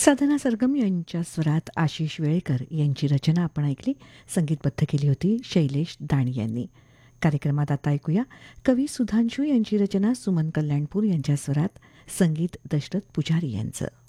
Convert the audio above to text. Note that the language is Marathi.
साधना सरगम यांच्या स्वरात आशिष वेळेकर यांची रचना आपण ऐकली. संगीतबद्ध केली होती शैलेश दाणी यांनी. कार्यक्रमात आता ऐकूया कवी सुधांशू यांची रचना सुमन कल्याणपूर यांच्या स्वरात, संगीत दशरथ पुजारी यांचं.